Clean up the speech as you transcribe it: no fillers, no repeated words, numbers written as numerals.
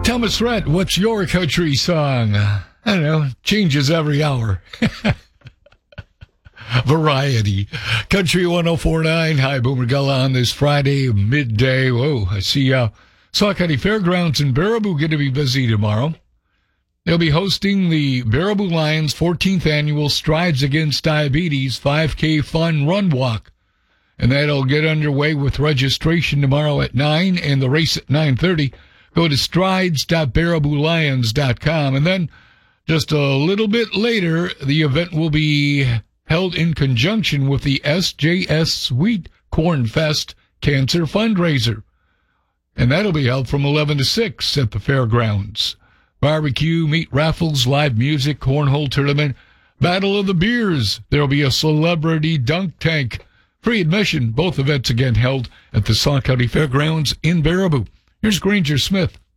Thomas Rhett, what's your country song? I don't know, changes every hour. Variety. Country 104.9. Hi, Boomer Gullah on this Friday, midday. Whoa, I see Sauk County Fairgrounds in Baraboo going to be busy tomorrow. They'll be hosting the Baraboo Lions 14th Annual Strides Against Diabetes 5K Fun Run Walk. And that'll get underway with registration tomorrow at 9 and the race at 9:30. Go to strides.baraboolions.com. And then just a little bit later, the event will be held in conjunction with the SJS Sweet Corn Fest Cancer Fundraiser. And that'll be held from 11 to 6 at the fairgrounds. Barbecue, meat raffles, live music, cornhole tournament, Battle of the Beers. There'll be a celebrity dunk tank. Free admission. Both events again held at the Sauk County Fairgrounds in Baraboo. Here's Granger Smith.